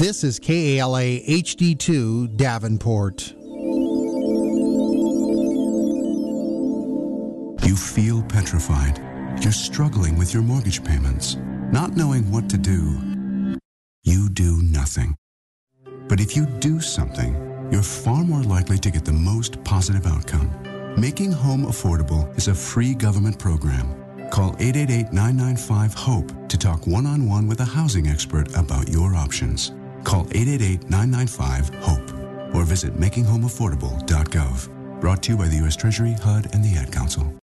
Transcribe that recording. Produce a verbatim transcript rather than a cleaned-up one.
This is K A L A H D two Davenport. You feel petrified. You're struggling with your mortgage payments, not knowing what to do. You do nothing. But if you do something, you're far more likely to get the most positive outcome. Making Home Affordable is a free government program. Call eight eight eight, nine nine five, HOPE to talk one-on-one with a housing expert about your options. Call eight eight eight, nine nine five, HOPE or visit making home affordable dot gov. Brought to you by the U S Treasury, H U D, and the Ad Council.